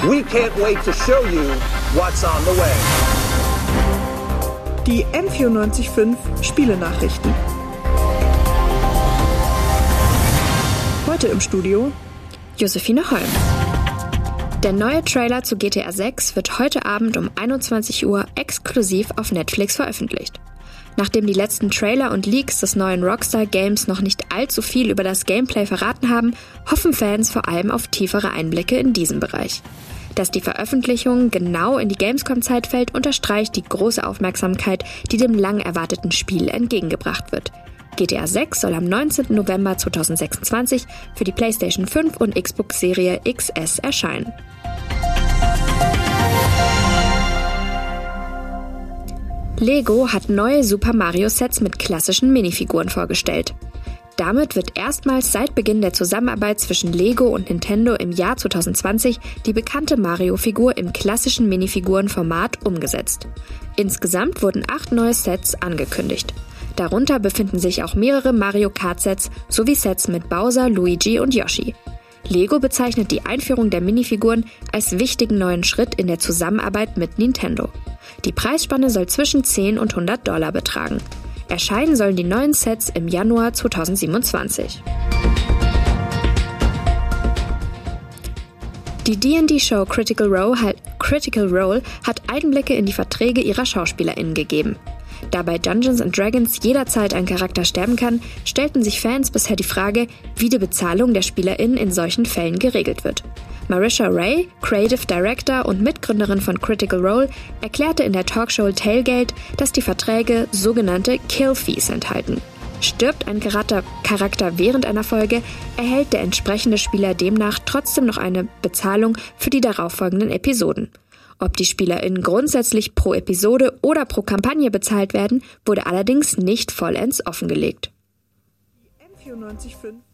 We can't wait to show you what's on the way. Die M94.5 Spielenachrichten. Heute im Studio Josephine Holm. Der neue Trailer zu GTA 6 wird heute Abend um 21 Uhr exklusiv auf Netflix veröffentlicht. Nachdem die letzten Trailer und Leaks des neuen Rockstar Games noch nicht allzu viel über das Gameplay verraten haben, hoffen Fans vor allem auf tiefere Einblicke in diesem Bereich. Dass die Veröffentlichung genau in die Gamescom-Zeit fällt, unterstreicht die große Aufmerksamkeit, die dem lang erwarteten Spiel entgegengebracht wird. GTA 6 soll am 19. November 2026 für die PlayStation 5 und Xbox Serie XS erscheinen. Lego hat neue Super Mario Sets mit klassischen Minifiguren vorgestellt. Damit wird erstmals seit Beginn der Zusammenarbeit zwischen Lego und Nintendo im Jahr 2020 die bekannte Mario-Figur im klassischen Minifigurenformat umgesetzt. Insgesamt wurden 8 neue Sets angekündigt. Darunter befinden sich auch mehrere Mario Kart-Sets sowie Sets mit Bowser, Luigi und Yoshi. Lego bezeichnet die Einführung der Minifiguren als wichtigen neuen Schritt in der Zusammenarbeit mit Nintendo. Die Preisspanne soll zwischen $10 und $100 betragen. Erscheinen sollen die neuen Sets im Januar 2027. Die D&D-Show Critical Role hat Einblicke in die Verträge ihrer SchauspielerInnen gegeben. Da bei Dungeons & Dragons jederzeit ein Charakter sterben kann, stellten sich Fans bisher die Frage, wie die Bezahlung der SpielerInnen in solchen Fällen geregelt wird. Marisha Ray, Creative Director und Mitgründerin von Critical Role, erklärte in der Talkshow Tailgate, dass die Verträge sogenannte Kill Fees enthalten. Stirbt ein Charakter während einer Folge, erhält der entsprechende Spieler demnach trotzdem noch eine Bezahlung für die darauffolgenden Episoden. Ob die SpielerInnen grundsätzlich pro Episode oder pro Kampagne bezahlt werden, wurde allerdings nicht vollends offengelegt. M94.5